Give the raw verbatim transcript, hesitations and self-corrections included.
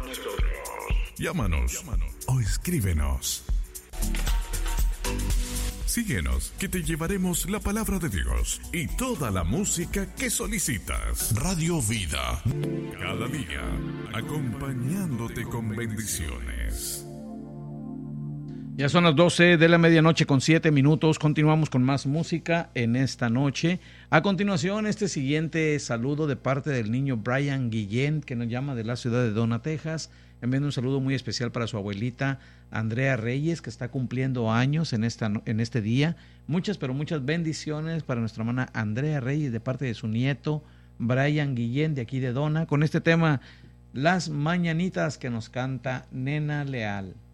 Llámanos, Llámanos o escríbenos. Síguenos, que te llevaremos la palabra de Dios y toda la música que solicitas. Radio Vida, cada día, acompañándote con bendiciones. Ya son las doce de la medianoche con siete minutos. Continuamos con más música en esta noche. A continuación, este siguiente saludo de parte del niño Brian Guillén, que nos llama de la ciudad de Donna, Texas. Enviando un saludo muy especial para su abuelita Andrea Reyes, que está cumpliendo años en, esta, en este día. Muchas, pero muchas bendiciones para nuestra hermana Andrea Reyes de parte de su nieto Brian Guillén de aquí de Donna, con este tema, Las Mañanitas, que nos canta Nena Leal.